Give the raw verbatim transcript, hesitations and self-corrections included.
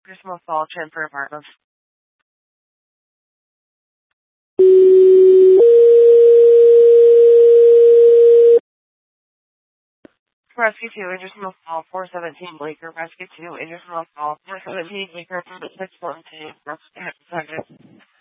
Christmas Fall Transfer Apartments. Rescue two, Intersmall Fall, four seventeen Bleecker. Rescue two, Intersmall Fall, four seventeen Bleecker, six fourteen. Rescue two.